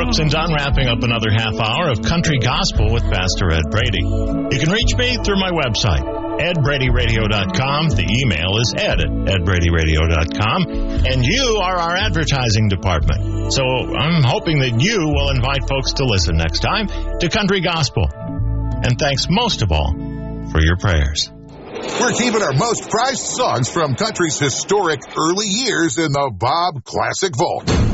Since I'm wrapping up another half hour of country gospel with Pastor Ed Brady. You can reach me through my website, edbradyradio.com. The email is ed@edbradyradio.com. And you are our advertising department. So I'm hoping that you will invite folks to listen next time to Country Gospel. And thanks most of all for your prayers. We're keeping our most prized songs from country's historic early years in the Bob Classic Vault.